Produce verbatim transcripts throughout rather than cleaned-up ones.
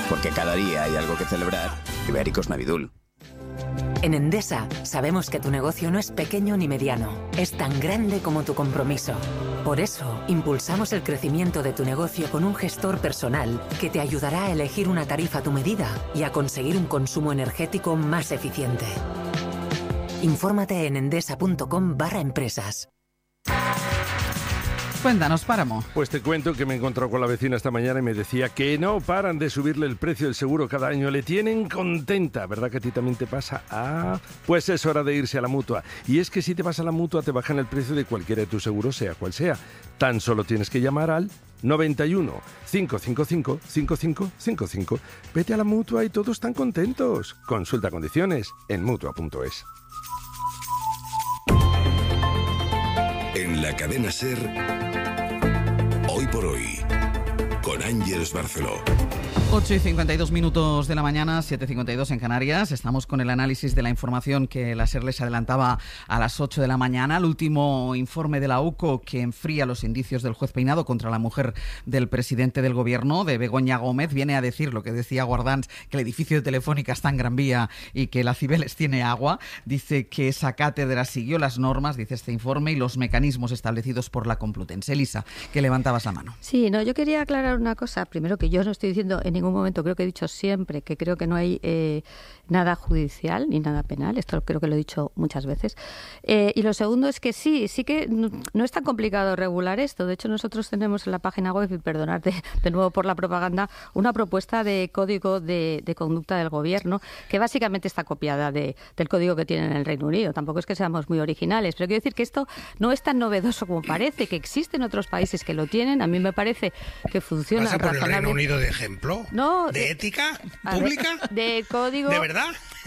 Porque cada día hay algo que celebrar. Ibéricos Navidul. En Endesa sabemos que tu negocio no es pequeño ni mediano, es tan grande como tu compromiso. Por eso, impulsamos el crecimiento de tu negocio con un gestor personal que te ayudará a elegir una tarifa a tu medida y a conseguir un consumo energético más eficiente. Infórmate en endesa.com barra empresas. Cuéntanos, Páramo. Pues te cuento que me he encontrado con la vecina esta mañana y me decía que no paran de subirle el precio del seguro cada año. Le tienen contenta. ¿Verdad que a ti también te pasa? Ah, pues es hora de irse a la Mutua. Y es que si te vas a la Mutua te bajan el precio de cualquiera de tus seguros, sea cual sea. Tan solo tienes que llamar al noventa y uno, cinco cinco cinco, cinco cinco cinco cinco. Vete a la Mutua y todos están contentos. Consulta condiciones en mutua punto es. En la cadena SER, Hoy por Hoy, con Ángeles Barceló. ocho y cincuenta y dos minutos de la mañana, siete y cincuenta y dos en Canarias. Estamos con el análisis de la información que la SER les adelantaba a las ocho de la mañana. El último informe de la U C O que enfría los indicios del juez Peinado contra la mujer del presidente del gobierno, de Begoña Gómez, viene a decir lo que decía Guardans, que el edificio de Telefónica está en Gran Vía y que la Cibeles tiene agua. Dice que esa cátedra siguió las normas, dice este informe, y los mecanismos establecidos por la Complutense. Elisa, que levantabas la mano. Sí, no, yo quería aclarar una cosa. Primero, que yo no estoy diciendo en ningún momento, creo que he dicho siempre que creo que no hay eh, nada judicial ni nada penal. Esto creo que lo he dicho muchas veces. Eh, y lo segundo es que sí, sí que no, no es tan complicado regular esto. De hecho, nosotros tenemos en la página web, y perdonad de, de nuevo por la propaganda, una propuesta de código de, de conducta del gobierno que básicamente está copiada de, del código que tienen en el Reino Unido. Tampoco es que seamos muy originales, pero quiero decir que esto no es tan novedoso como parece, que existen otros países que lo tienen. A mí me parece que funciona. ¿Vas a poner razonable... el Reino Unido de ejemplo? No. ¿De ética pública? De código... ¿De verdad?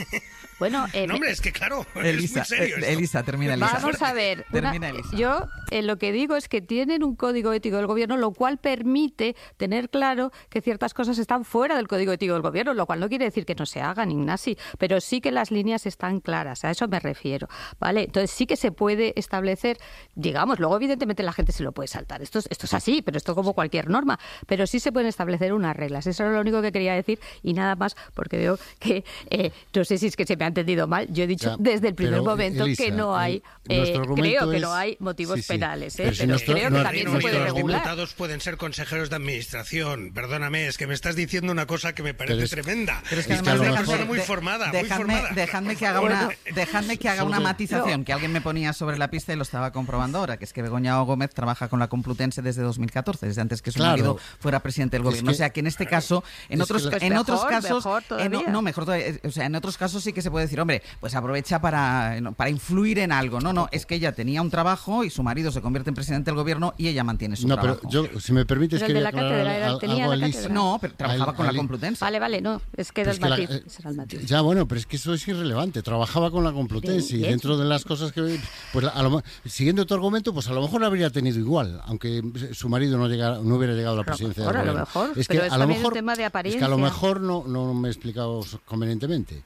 Bueno, eh, no, hombre, es que claro, Elisa, es muy serio esto. Elisa, termina Elisa. Vamos a ver. Termina Una, Elisa. yo eh, lo que digo es que tienen un código ético del gobierno, lo cual permite tener claro que ciertas cosas están fuera del código ético del gobierno, lo cual no quiere decir que no se hagan, Ignasi, pero sí que las líneas están claras, a eso me refiero, ¿vale? Entonces sí que se puede establecer, digamos, luego evidentemente la gente se lo puede saltar, esto es, esto es así, pero esto como cualquier norma, pero sí se pueden establecer unas reglas, eso era lo único que quería decir y nada más, porque veo que, eh, no sé si es que se me ha entendido mal, yo he dicho ya, desde el primer momento Elisa, que no hay, eh, creo que es... no hay motivos sí, sí. penales, ¿eh? pero, pero nuestro, creo que no, también no, se puede los regular. Los diputados pueden ser consejeros de administración, perdóname, es que me estás diciendo una cosa que me parece es, tremenda. Pero es que es además una dejadme, persona muy formada, dejadme, muy formada. Dejadme que haga una, dejadme que haga una matización, no. que alguien me ponía sobre la pista y lo estaba comprobando ahora, que es que Begoña Gómez trabaja con la Complutense desde dos mil catorce, desde antes que su claro. marido fuera presidente del gobierno. Es que, o sea, que en este caso, en otros, pues en mejor, otros casos, mejor eh, no, no, mejor todavía, o sea, en otros casos sí que se puede decir, hombre, pues aprovecha para, para influir en algo. No, no, es que ella tenía un trabajo y su marido se convierte en presidente del gobierno y ella mantiene su no, trabajo. No, pero yo, si me permites, pero que el de la cátedra era, tenía la cátedra. No, pero trabajaba con la Complutense. Vale, vale, no, es que era el matiz. La, eh, era el matiz. Ya, bueno, pero es que eso es irrelevante. Trabajaba con la Complutense y dentro de las cosas que... pues a lo, siguiendo tu argumento, pues a lo mejor lo habría tenido igual, aunque su marido no, llegara, no hubiera llegado a la presidencia del gobierno. A lo mejor, es pero que es a lo mejor, un tema de apariencia. Es que a lo mejor no, no me he explicado convenientemente.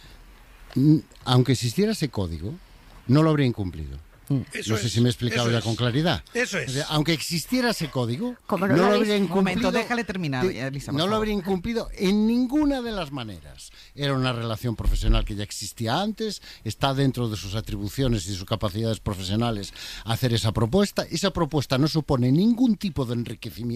Aunque existiera ese código, no lo habría incumplido. Eso no sé es, si me he explicado ya es. con claridad. Eso es. O sea, aunque existiera ese código, no, no lo habría incumplido. Un momento, déjale terminar, de, Elisa, no lo habría incumplido en ninguna de las maneras. Era una relación profesional que ya existía antes, está dentro de sus atribuciones y sus capacidades profesionales hacer esa propuesta. Esa propuesta no supone ningún tipo de enriquecimiento